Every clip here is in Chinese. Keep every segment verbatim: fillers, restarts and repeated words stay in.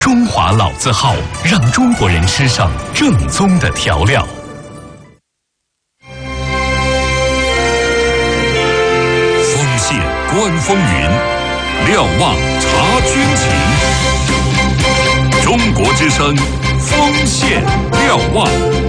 中华老字号，让中国人吃上正宗的调料。 锋线观风云，瞭望察军情。中国之声，锋线瞭望。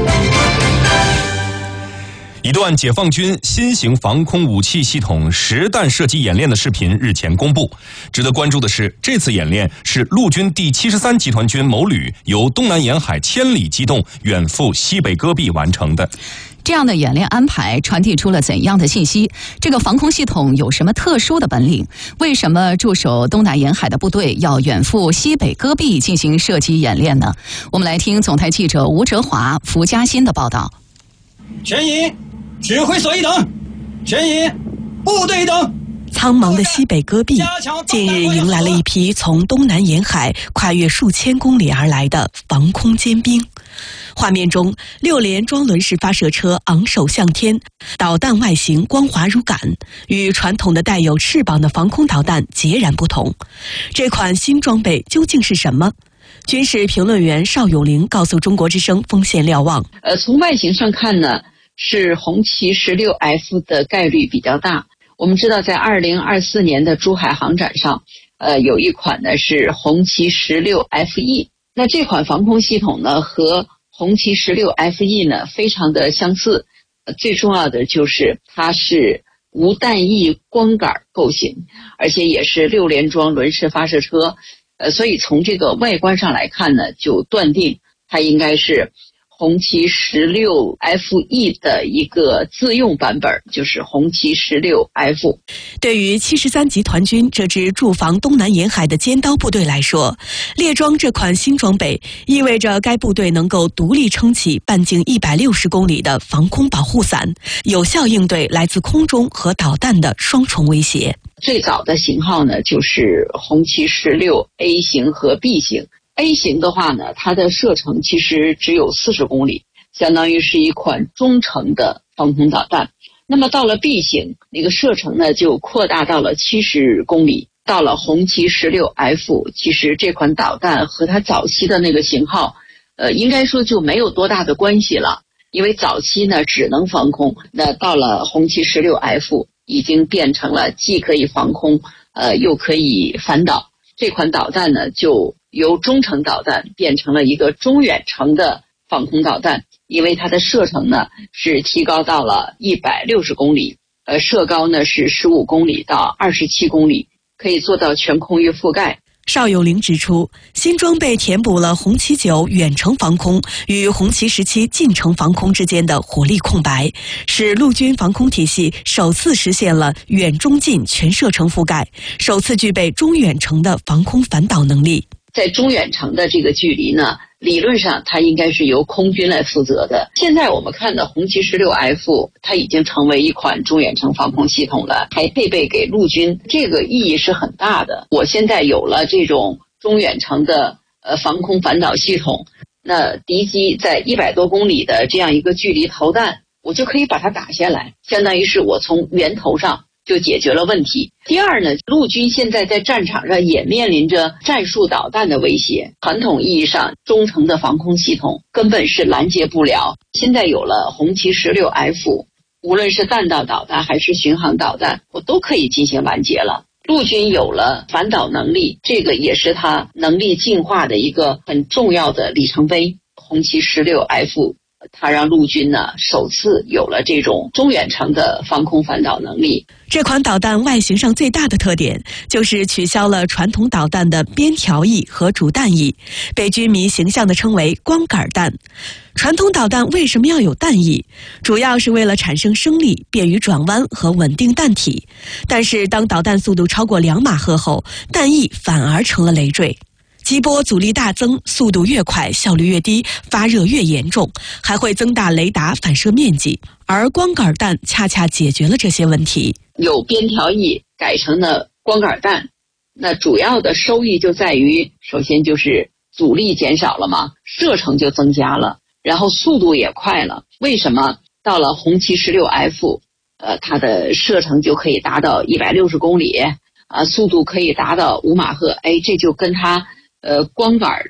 一段解放军新型防空武器系统实弹射击演练的视频日前公布。值得关注的是，这次演练是陆军第七十三集团军某旅由东南沿海千里机动远赴西北戈壁完成的。 这样的演练安排传递出了怎样的信息？这个防空系统有什么特殊的本领？为什么驻守东南沿海的部队要远赴西北戈壁进行射击演练呢？我们来听总台记者吴哲华、福嘉欣的报道。 全营指挥所一等，全营部队一等。 苍茫的西北戈壁近日迎来了一批从东南沿海跨越数千公里而来的防空尖兵。画面中，六连装轮式发射车昂首向天，导弹外形光滑如杆，与传统的带有翅膀的防空导弹截然不同。这款新装备究竟是什么？军事评论员邵永龄告诉中国之声锋线瞭望： 呃，从外形上看呢，是红旗 十六 F 的概率比较大。我们知道，在二零二四年的珠海航展上，呃，有一款呢是红旗 十六 F E。那这款防空系统呢，和红旗 十六 F E 呢非常的相似。呃、最重要的就是它是无弹翼光杆构型，而且也是六连装轮式发射车。呃，所以从这个外观上来看呢，就断定它应该是红旗 十六 F E 的一个自用版本，就是红旗 十六 F。 对于七十三集团军这支驻防东南沿海的尖刀部队来说，列装这款新装备意味着该部队能够独立撑起半径一百六十公里的防空保护伞，有效应对来自空中和导弹的双重威胁。 最早的型号呢，就是红旗 十六 A 型和 B 型。A 型的话呢，它的射程其实只有四十公里，相当于是一款中程的防空导弹。那么到了 B 型，那个射程呢就扩大到了七十公里。到了红旗 十六 F， 其实这款导弹和它早期的那个型号，呃，应该说就没有多大的关系了。因为早期呢只能防空，那到了红旗 十六 F， 已经变成了既可以防空，呃，又可以反导。这款导弹呢就由中程导弹变成了一个中远程的防空导弹，因为它的射程呢是提高到了一百六十公里，呃，射高呢是十五公里到二十七公里，可以做到全空域覆盖。 邵友龄指出，新装备填补了红旗九远程防空与红旗十七近程防空之间的火力空白，使陆军防空体系首次实现了远中近全射程覆盖，首次具备中远程的防空反导能力。 在中远程的这个距离呢，理论上它应该是由空军来负责的。现在我们看的红旗 十六 F， 它已经成为一款中远程防空系统了，还配备给陆军，这个意义是很大的。我现在有了这种中远程的呃防空反导系统，那敌机在一百多公里的这样一个距离投弹，我就可以把它打下来，相当于是我从源头上就解决了问题。第二呢，陆军现在在战场上也面临着战术导弹的威胁，传统意义上中程的防空系统根本是拦截不了。现在有了红旗 十六 F， 无论是弹道导弹还是巡航导弹，我都可以进行拦截了。陆军有了反导能力，这个也是它能力进化的一个很重要的里程碑。红旗 十六 F它让陆军呢首次有了这种中远程的防空反导能力。 这款导弹外形上最大的特点就是取消了传统导弹的边条翼和主弹翼，被军迷形象地称为光杆弹。传统导弹为什么要有弹翼？主要是为了产生升力，便于转弯和稳定弹体。但是当导弹速度超过两马赫后，弹翼反而成了累赘。击波阻力大增，速度越快，效率越低，发热越严重，还会增大雷达反射面积。而光杆弹恰恰解决了这些问题。 有边条翼改成了光杆弹，那主要的收益就在于，首先就是阻力减少了嘛，射程就增加了，然后速度也快了。为什么到了红旗 十六 F， 呃，它的射程就可以达到一百六十公里啊，速度可以达到五马赫？哎，这就跟它呃光杆